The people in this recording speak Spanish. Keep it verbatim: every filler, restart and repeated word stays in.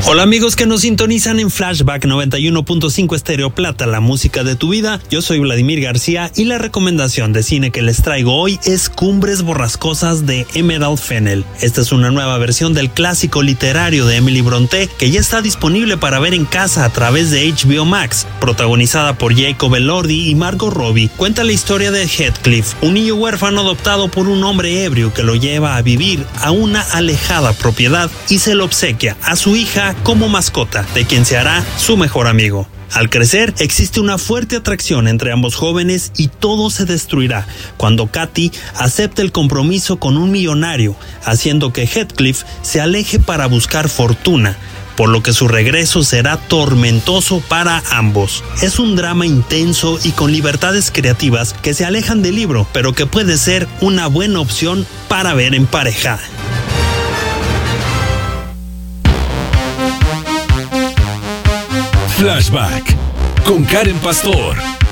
Hola amigos que nos sintonizan en Flashback noventa y uno punto cinco Estéreo Plata, la música de tu vida. Yo soy Vladimir García y la recomendación de cine que les traigo hoy es Cumbres Borrascosas de Emerald Fennell. Esta es una nueva versión del clásico literario de Emily Brontë que ya está disponible para ver en casa a través de H B O Max. Protagonizada por Jacob Elordi y Margot Robbie, cuenta la historia de Heathcliff, un niño huérfano adoptado por un hombre ebrio que lo lleva a vivir a una alejada propiedad y se lo obsequia a su hija como mascota, de quien se hará su mejor amigo. Al crecer, existe una fuerte atracción entre ambos jóvenes y todo se destruirá cuando Katy acepta el compromiso con un millonario, haciendo que Heathcliff se aleje para buscar fortuna, por lo que su regreso será tormentoso para ambos. Es un drama intenso y con libertades creativas que se alejan del libro, pero que puede ser una buena opción para ver en pareja. Flashback con Karen Pastor.